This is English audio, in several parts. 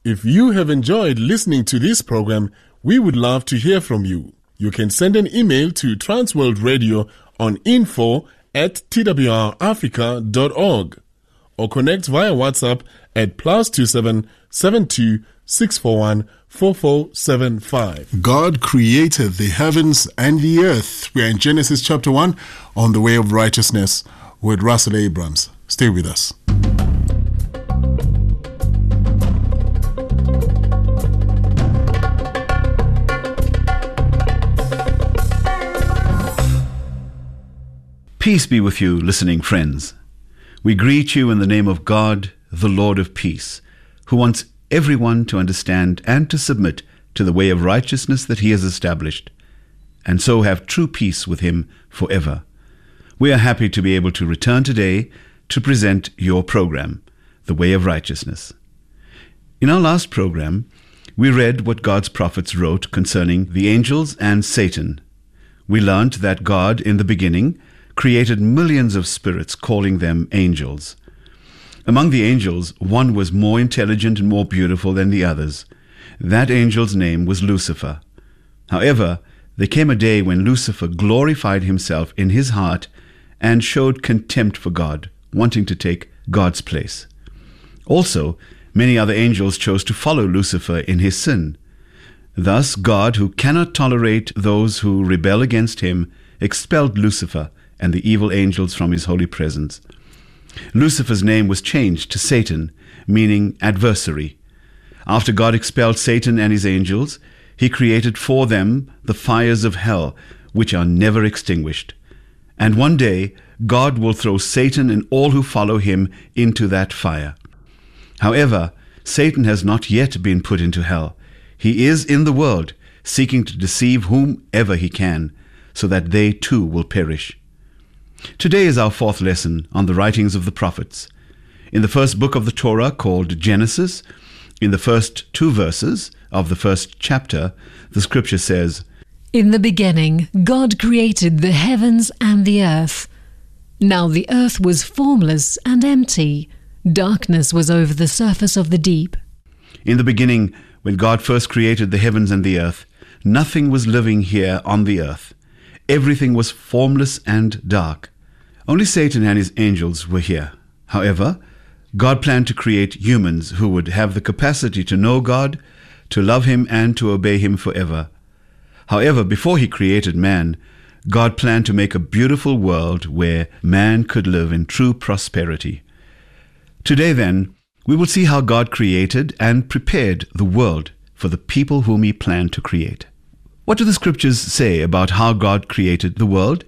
If you have enjoyed listening to this program, we would love to hear from you. You can send an email to Transworld Radio on info@twrafrica.org or connect via WhatsApp at +27 72 641 4475. God created the heavens and the earth. We are in Genesis chapter 1 on the way of righteousness with Russell Abrams. Stay with us. Peace be with you, listening friends. We greet you in the name of God, the Lord of peace, who wants everyone to understand and to submit to the way of righteousness that he has established, and so have true peace with him forever. We are happy to be able to return today to present your program, The Way of Righteousness. In our last program, we read what God's prophets wrote concerning the angels and Satan. We learned that God, in the beginning, created millions of spirits, calling them angels. Among the angels, one was more intelligent and more beautiful than the others. That angel's name was Lucifer. However, there came a day when Lucifer glorified himself in his heart and showed contempt for God, wanting to take God's place. Also, many other angels chose to follow Lucifer in his sin. Thus, God, who cannot tolerate those who rebel against him, expelled Lucifer and the evil angels from his holy presence. Lucifer's name was changed to Satan, meaning adversary. After God expelled Satan and his angels, he created for them the fires of hell, which are never extinguished. And one day, God will throw Satan and all who follow him into that fire. However, Satan has not yet been put into hell. He is in the world, seeking to deceive whomever he can, so that they too will perish. Today is our fourth lesson on the writings of the prophets. In the first book of the Torah, called Genesis, in the first 2 verses of the first chapter, the scripture says, "In the beginning, God created the heavens and the earth. Now the earth was formless and empty. Darkness was over the surface of the deep." In the beginning, when God first created the heavens and the earth, nothing was living here on the earth. Everything was formless and dark. Only Satan and his angels were here. However, God planned to create humans who would have the capacity to know God, to love him, and to obey him forever. However, before he created man, God planned to make a beautiful world where man could live in true prosperity. Today, then, we will see how God created and prepared the world for the people whom he planned to create. What do the scriptures say about how God created the world?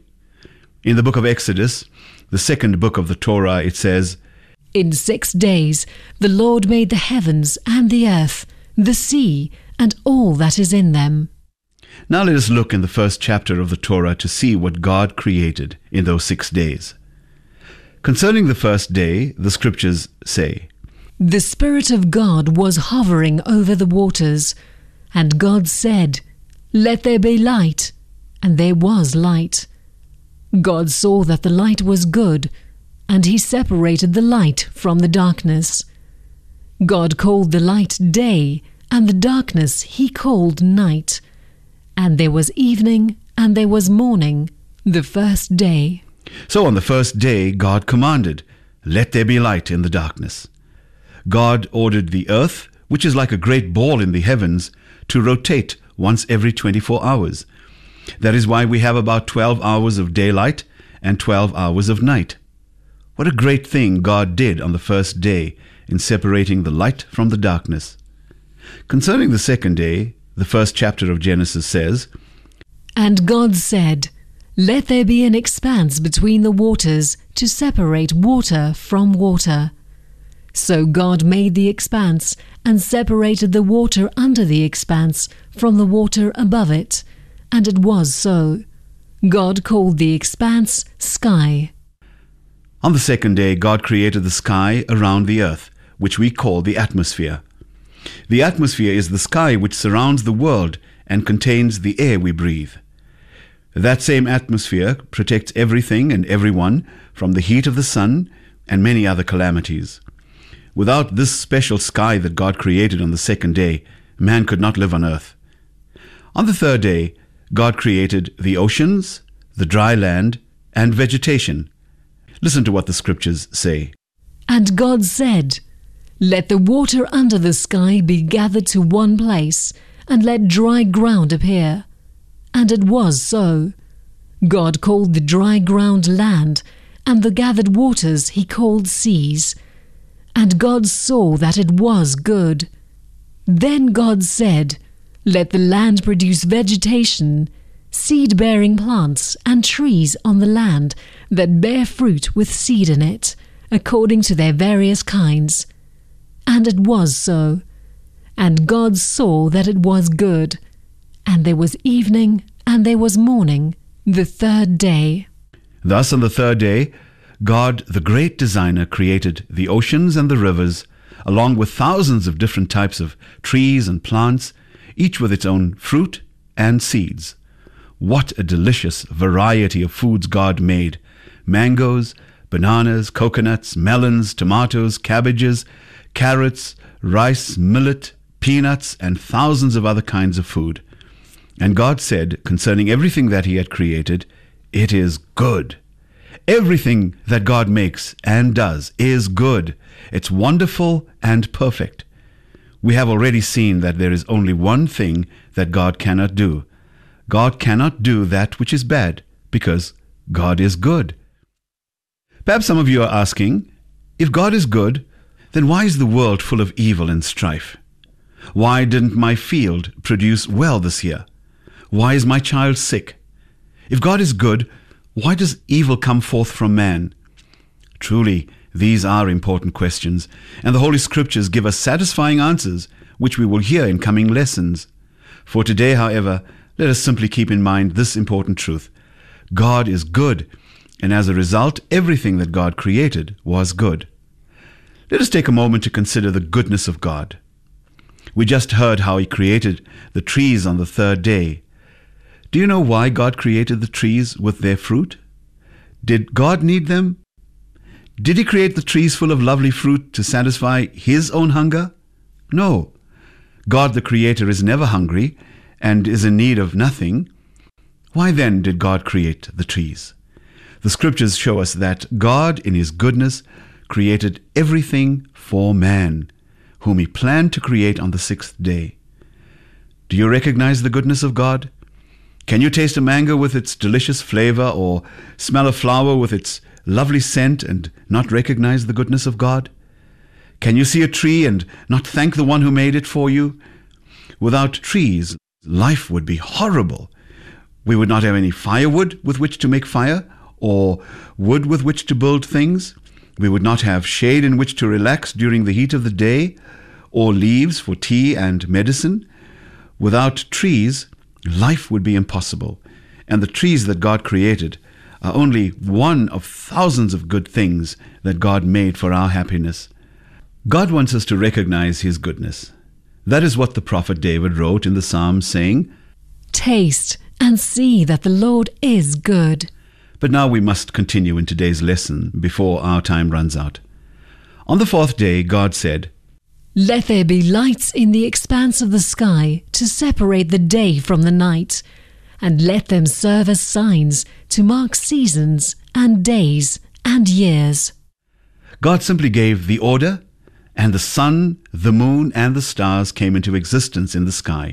In the book of Exodus, the second book of the Torah, it says, "In 6 days the Lord made the heavens and the earth, the sea, and all that is in them." Now let us look in the first chapter of the Torah to see what God created in those 6 days. Concerning the first day, the scriptures say, "The Spirit of God was hovering over the waters, and God said, 'Let there be light,' and there was light. God saw that the light was good, and he separated the light from the darkness. God called the light day, and the darkness he called night. And there was evening, and there was morning, the first day." So on the first day, God commanded, "Let there be light in the darkness." God ordered the earth, which is like a great ball in the heavens, to rotate once every 24 hours. That is why we have about 12 hours of daylight and 12 hours of night. What a great thing God did on the first day in separating the light from the darkness. Concerning the second day, the first chapter of Genesis says, "And God said, 'Let there be an expanse between the waters to separate water from water.' So God made the expanse and separated the water under the expanse from the water above it, and it was so. God called the expanse sky." On the second day, God created the sky around the earth, which we call the atmosphere. The atmosphere is the sky which surrounds the world and contains the air we breathe. That same atmosphere protects everything and everyone from the heat of the sun and many other calamities. Without this special sky that God created on the second day, man could not live on earth. On the third day, God created the oceans, the dry land, and vegetation. Listen to what the scriptures say. And God said, "Let the water under the sky be gathered to one place, and let dry ground appear." And it was so. God called the dry ground land, and the gathered waters he called seas. And God saw that it was good. Then God said, "Let the land produce vegetation, seed-bearing plants and trees on the land that bear fruit with seed in it, according to their various kinds." And it was so. And God saw that it was good. And there was evening, and there was morning, the third day. Thus on the third day, God, the great designer, created the oceans and the rivers, along with thousands of different types of trees and plants, each with its own fruit and seeds. What a delicious variety of foods God made! Mangoes, bananas, coconuts, melons, tomatoes, cabbages, carrots, rice, millet, peanuts, and thousands of other kinds of food. And God said concerning everything that he had created, "It is good." Everything that God makes and does is good. It's wonderful and perfect. We have already seen that there is only one thing that God cannot do. God cannot do that which is bad, because God is good. Perhaps some of you are asking, if God is good, then why is the world full of evil and strife? Why didn't my field produce well this year? Why is my child sick? If God is good, why does evil come forth from man? Truly, these are important questions, and the Holy Scriptures give us satisfying answers, which we will hear in coming lessons. For today, however, let us simply keep in mind this important truth. God is good, and as a result, everything that God created was good. Let us take a moment to consider the goodness of God. We just heard how he created the trees on the third day. Do you know why God created the trees with their fruit? Did God need them? Did he create the trees full of lovely fruit to satisfy his own hunger? No. God the Creator is never hungry and is in need of nothing. Why then did God create the trees? The scriptures show us that God in his goodness created everything for man, whom he planned to create on the sixth day. Do you recognize the goodness of God? Can you taste a mango with its delicious flavor, or smell a flower with its lovely scent and not recognize the goodness of God? Can you see a tree and not thank the one who made it for you? Without trees, life would be horrible. We would not have any firewood with which to make fire, or wood with which to build things. We would not have shade in which to relax during the heat of the day, or leaves for tea and medicine. Without trees, life would be impossible, and the trees that God created are only one of thousands of good things that God made for our happiness. God wants us to recognize his goodness. That is what the prophet David wrote in the Psalms, saying, "Taste and see that the Lord is good." But now we must continue in today's lesson before our time runs out. On the fourth day, God said, "Let there be lights in the expanse of the sky to separate the day from the night, and let them serve as signs to mark seasons and days and years." God simply gave the order, and the sun, the moon, and the stars came into existence in the sky.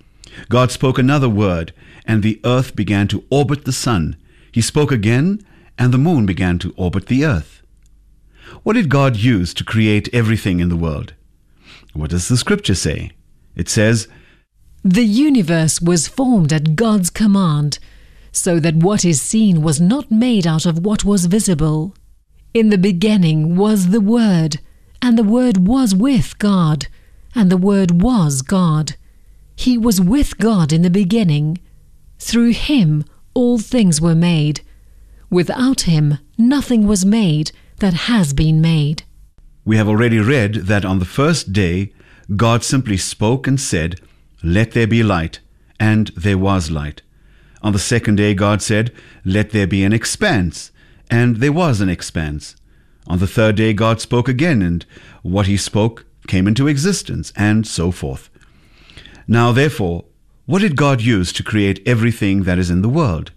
God spoke another word, and the earth began to orbit the sun. He spoke again, and the moon began to orbit the earth. What did God use to create everything in the world? What does the scripture say? It says, "The universe was formed at God's command, so that what is seen was not made out of what was visible. In the beginning was the Word, and the Word was with God, and the Word was God. He was with God in the beginning. Through him all things were made. Without him nothing was made that has been made." We have already read that on the first day, God simply spoke and said, "Let there be light," and there was light. On the second day, God said, "Let there be an expanse," and there was an expanse. On the third day God spoke again, and what he spoke came into existence, and so forth. Now therefore, what did God use to create everything that is in the world?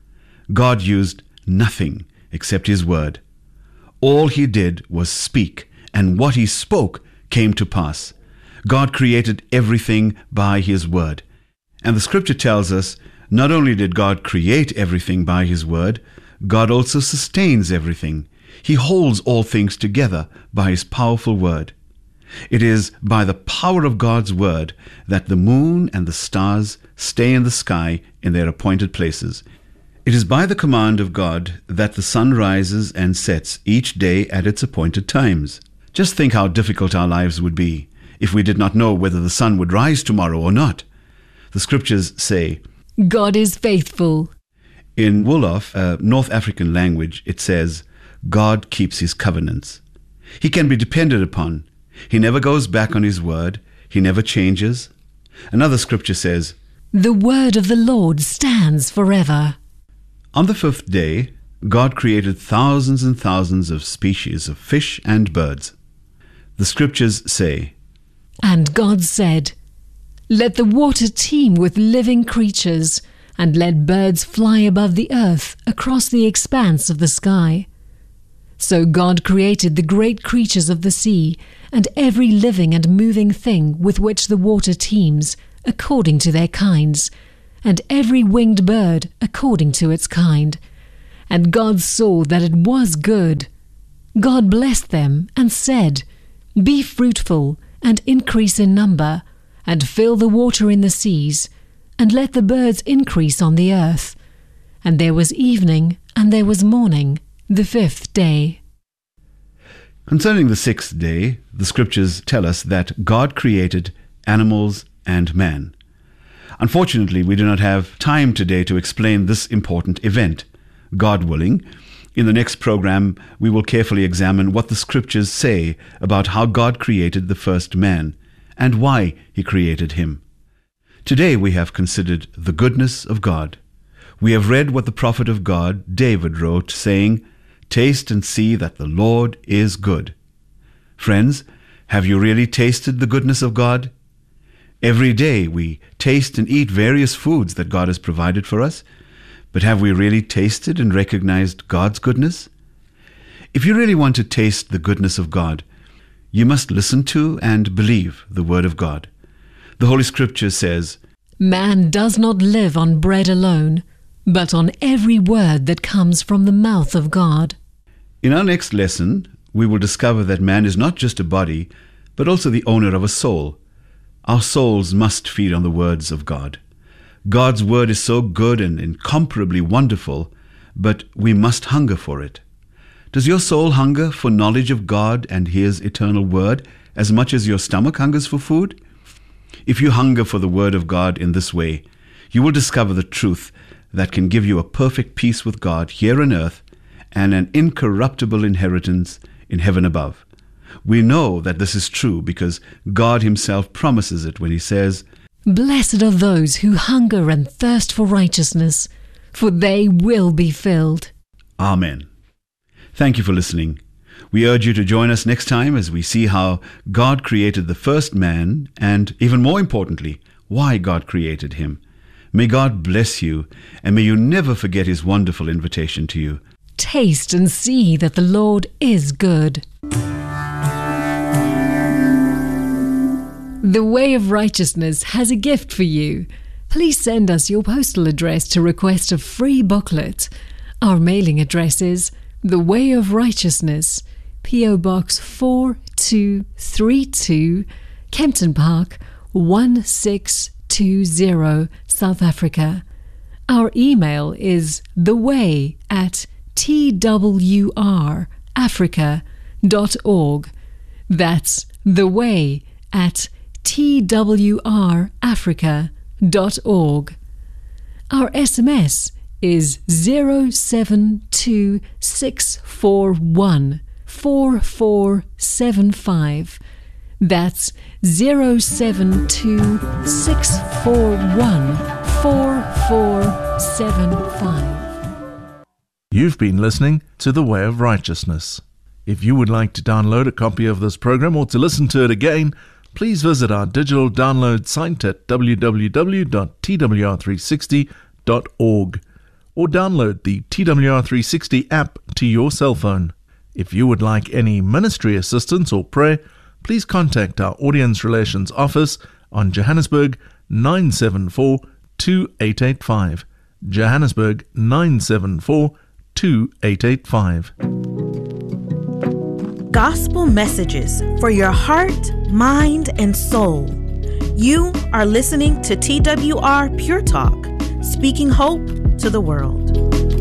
God used nothing except his word. All he did was speak, and what he spoke came to pass. God created everything by his word. And the scripture tells us, not only did God create everything by his word, God also sustains everything. He holds all things together by his powerful word. It is by the power of God's word that the moon and the stars stay in the sky in their appointed places. It is by the command of God that the sun rises and sets each day at its appointed times. Just think how difficult our lives would be if we did not know whether the sun would rise tomorrow or not. The scriptures say, God is faithful. In Wolof, a North African language, it says, God keeps his covenants. He can be depended upon. He never goes back on his word. He never changes. Another scripture says, The word of the Lord stands forever. On the fifth day, God created thousands and thousands of species of fish and birds. The scriptures say, And God said, Let the water teem with living creatures, and let birds fly above the earth across the expanse of the sky. So God created the great creatures of the sea, and every living and moving thing with which the water teems, according to their kinds, and every winged bird according to its kind. And God saw that it was good. God blessed them and said, Be fruitful, and increase in number, and fill the water in the seas, and let the birds increase on the earth. And there was evening, and there was morning, the fifth day. Concerning the sixth day, the scriptures tell us that God created animals and man. Unfortunately, we do not have time today to explain this important event. God willing, in the next program, we will carefully examine what the scriptures say about how God created the first man and why he created him. Today we have considered the goodness of God. We have read what the prophet of God, David, wrote, saying, Taste and see that the Lord is good. Friends, have you really tasted the goodness of God? Every day we taste and eat various foods that God has provided for us, but have we really tasted and recognized God's goodness? If you really want to taste the goodness of God, you must listen to and believe the Word of God. The Holy Scripture says, Man does not live on bread alone, but on every word that comes from the mouth of God. In our next lesson, we will discover that man is not just a body, but also the owner of a soul. Our souls must feed on the words of God. God's word is so good and incomparably wonderful, but we must hunger for it. Does your soul hunger for knowledge of God and his eternal word as much as your stomach hungers for food? If you hunger for the word of God in this way, you will discover the truth that can give you a perfect peace with God here on earth and an incorruptible inheritance in heaven above. We know that this is true because God himself promises it when he says, Blessed are those who hunger and thirst for righteousness, for they will be filled. Amen. Thank you for listening. We urge you to join us next time as we see how God created the first man and, even more importantly, why God created him. May God bless you, and may you never forget his wonderful invitation to you. Taste and see that the Lord is good. The Way of Righteousness has a gift for you. Please send us your postal address to request a free booklet. Our mailing address is The Way of Righteousness, P.O. Box 4232, Kempton Park, 1620, South Africa. Our email is theway@twrafrica.org. That's theway@twrafrica.org. Our SMS is 072-641-4475. That's 072-641-4475. You've been listening to The Way of Righteousness. If you would like to download a copy of this program or to listen to it again, please visit our digital download site at www.twr360.org or download the TWR360 app to your cell phone. If you would like any ministry assistance or prayer, please contact our Audience Relations Office on Johannesburg 974 2885. Johannesburg 974 2885. Gospel messages for your heart, mind, and soul. You are listening to TWR Pure Talk, speaking hope to the world.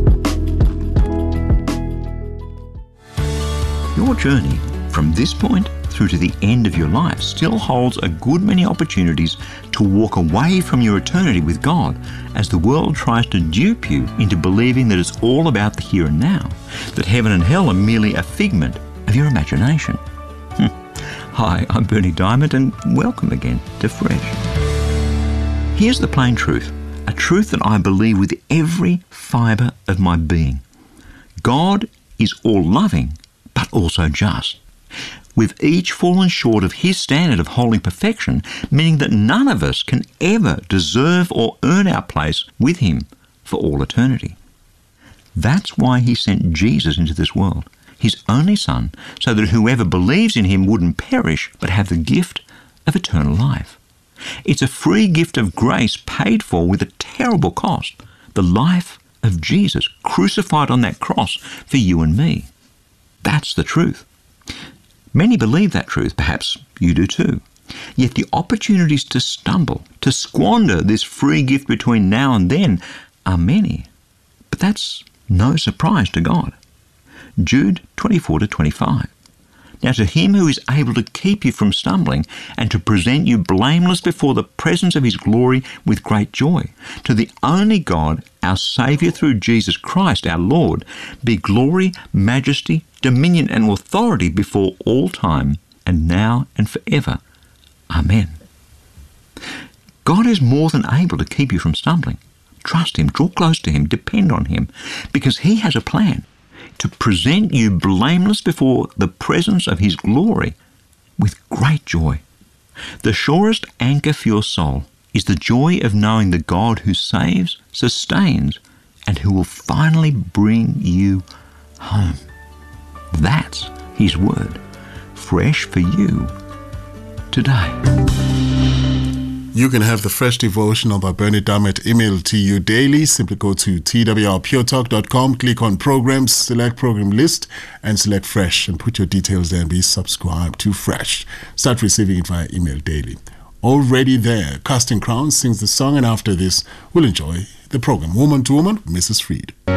Your journey from this point through to the end of your life still holds a good many opportunities to walk away from your eternity with God as the world tries to dupe you into believing that it's all about the here and now, that heaven and hell are merely a figment of your imagination. Hi, I'm Bernie Diamond and welcome again to Fresh. Here's the plain truth, a truth that I believe with every fibre of my being. God is all-loving, but also just. We've each fallen short of His standard of holy perfection, meaning that none of us can ever deserve or earn our place with Him for all eternity. That's why He sent Jesus into this world, His only Son, so that whoever believes in Him wouldn't perish but have the gift of eternal life. It's a free gift of grace paid for with a terrible cost, the life of Jesus crucified on that cross for you and me. That's the truth. Many believe that truth, perhaps you do too. Yet the opportunities to stumble, to squander this free gift between now and then are many. But that's no surprise to God. Jude 24-25. Now to Him who is able to keep you from stumbling and to present you blameless before the presence of His glory with great joy, to the only God, our Saviour through Jesus Christ our Lord, be glory, majesty, dominion and authority before all time and now and forever. Amen. God is more than able to keep you from stumbling. Trust Him, draw close to Him, depend on Him, because He has a plan to present you blameless before the presence of His glory with great joy. The surest anchor for your soul is the joy of knowing the God who saves, sustains, and who will finally bring you home. That's His word, fresh for you today. You can have the Fresh Devotional by Bernie Diamond emailed to you daily. Simply go to twrpuretalk.com, click on Programs, select Program List, and select Fresh, and put your details there and be subscribed to Fresh. Start receiving it via email daily. Already there, Casting Crowns sings the song, and after this, we'll enjoy the program Woman to Woman with Mrs. Freed.